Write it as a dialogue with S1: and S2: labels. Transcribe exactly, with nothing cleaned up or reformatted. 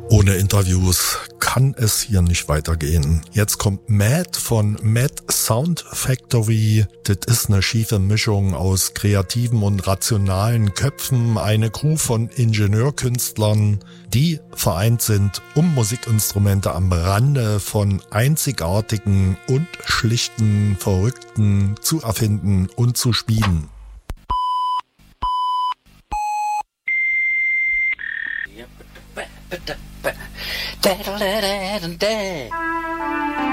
S1: Ohne Interviews kann es hier nicht weitergehen. Jetzt kommt Mad von Mad Sound Factory. Das ist eine schiefe Mischung aus kreativen und rationalen Köpfen. Eine Crew von Ingenieurkünstlern, die vereint sind, um Musikinstrumente am Rande von einzigartigen und schlichten Verrückten zu erfinden und zu spielen.
S2: Da da da da da.